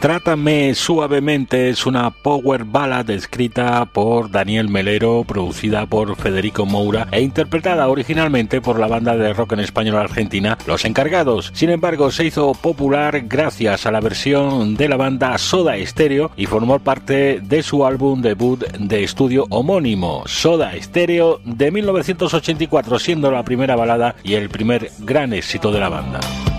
Trátame suavemente es una power ballad escrita por Daniel Melero, producida por Federico Moura e interpretada originalmente por la banda de rock en español argentina Los Encargados. Sin embargo, se hizo popular gracias a la versión de la banda Soda Stereo y formó parte de su álbum debut de estudio homónimo, Soda Stereo, de 1984, siendo la primera balada y el primer gran éxito de la banda.